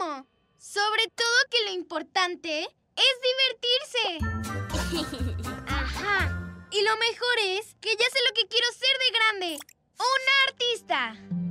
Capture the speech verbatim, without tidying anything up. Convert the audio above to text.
bueno. Sobre todo que lo importante es divertirse. Ajá. Y lo mejor es que ya sé lo que quiero ser de grande. ¡Una artista!